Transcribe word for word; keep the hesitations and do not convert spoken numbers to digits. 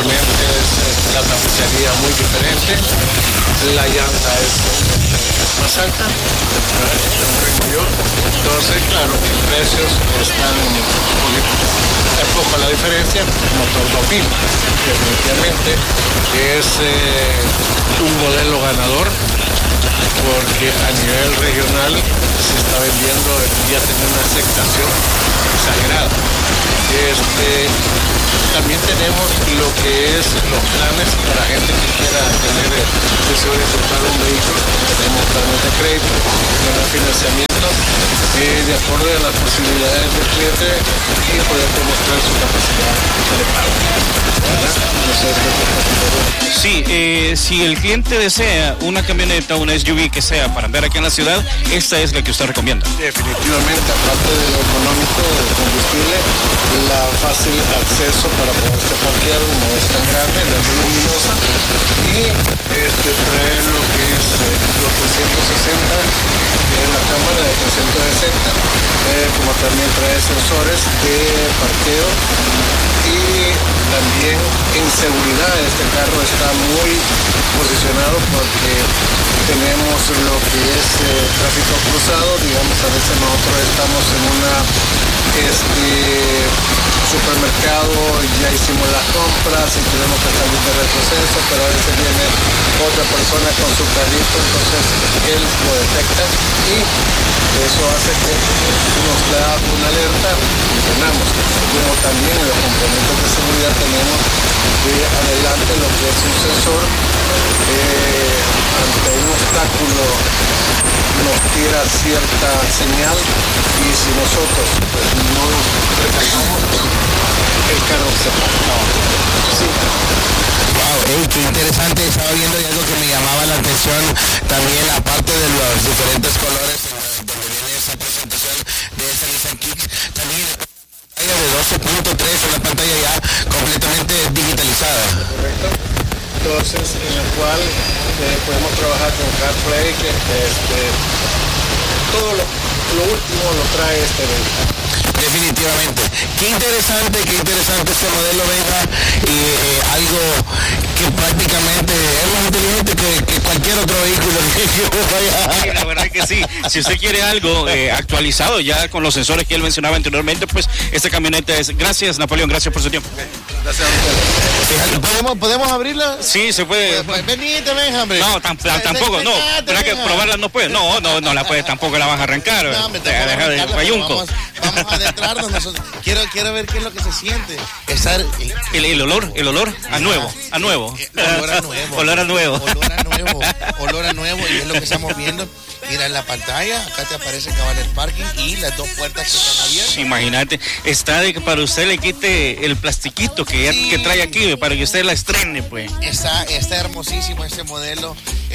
componentes, la tapicería muy diferente, la llanta es más alta, mayor. Entonces, claro, los precios están un poquito, es poco la diferencia. Motor dos mil, definitivamente es eh, un modelo ganador, porque a nivel regional se está vendiendo, ya tiene una aceptación exagerada. Este, también tenemos lo que es los planes para gente que quiera tener el deseo de comprar un vehículo. Tenemos planes de crédito, planes de financiamiento, eh, de acuerdo a las posibilidades del cliente y poder demostrar su capacidad de pago. No sé, sí, eh, si el cliente desea una camioneta, una S U V que sea para andar aquí en la ciudad, esta es la que usted recomienda. Definitivamente, aparte de lo económico del combustible, la fácil acceso para poderse parquear, no es tan grande, no es luminosa, y este, trae lo que es eh, los trescientos sesenta, que es la cámara de trescientos sesenta, eh, como también trae sensores de parqueo, y también en seguridad este carro está muy posicionado porque tenemos lo que es eh, tráfico cruzado. Digamos, a veces nosotros estamos en una este supermercado, ya hicimos las compras y tenemos que salir de retroceso, pero a veces viene otra persona con su carrito, entonces él lo detecta y eso hace que nos da una alerta y frenamos. Como también en los componentes de seguridad tenemos de adelante lo que es un sensor eh, ante un obstáculo nos tira cierta señal y si nosotros pues, no nos recargamos, el carro se para. Sí. Wow, hey, qué interesante. Estaba viendo y algo que me llamaba la atención también, aparte de los diferentes colores en donde viene esa presentación de esta Nissan Kicks, también pantalla de doce punto tres, una pantalla ya completamente digitalizada. Correcto. Entonces, en la cual eh, podemos trabajar con CarPlay, que este, todo lo, lo último lo trae este vehículo. Definitivamente. Qué interesante, qué interesante este modelo venga y eh, algo que prácticamente es más inteligente que, que cualquier otro vehículo que vaya. Sí, la verdad que sí. Si usted quiere algo eh, actualizado ya con los sensores que él mencionaba anteriormente, pues esta camioneta es. Gracias, Napoleón, gracias por su tiempo. Gracias a ustedes. ¿Podemos, ¿Podemos abrirla? Sí, se puede. Pues, venite, Benjamín. No, tam, tam, tampoco, no. ¿Verdad que probarla no puede? No, no, no la puedes, tampoco la vas a arrancar. No, me Deja, deja de payunco. Vamos, vamos a adentrarnos nosotros. Quiero, quiero ver qué es lo que se siente. Estar, el, el, el olor, el olor a nuevo, a nuevo. Olor a nuevo. Olor a nuevo. Olor a nuevo. Olor a nuevo. Y es lo que estamos viendo. Mira en la pantalla, acá te aparece cabal el parking y las dos puertas que están abiertas. Imagínate, está de que para usted le quite el plastiquito que, sí. que trae aquí, para que usted la estrene, pues. Está, está hermosísimo este modelo.